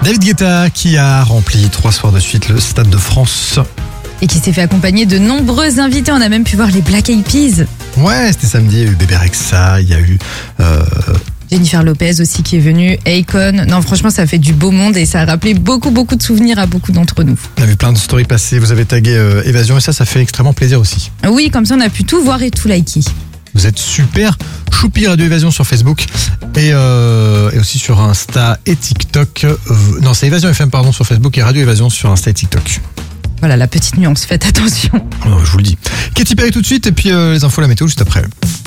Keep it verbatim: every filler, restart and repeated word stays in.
David Guetta qui a rempli trois soirs de suite le Stade de France. Et qui s'est fait accompagner de nombreux invités. On a même pu voir les Black Eyed Peas. Ouais, c'était samedi, il y a eu Bébé Rexha, il y a eu... Euh... Jennifer Lopez aussi qui est venue, Akon. Non, franchement, ça fait du beau monde et ça a rappelé beaucoup, beaucoup de souvenirs à beaucoup d'entre nous. On a vu plein de stories passer, vous avez tagué euh, Évasion et ça, ça fait extrêmement plaisir aussi. Oui, comme ça, on a pu tout voir et tout liker. Vous êtes super. Choupi Radio Évasion sur Facebook et, euh, et aussi sur Insta et TikTok. Euh, non, c'est Évasion F M, pardon, sur Facebook et Radio Évasion sur Insta et TikTok. Voilà, la petite nuance, faites attention. Oh, je vous le dis. Katy Perry tout de suite et puis euh, les infos, la météo juste après.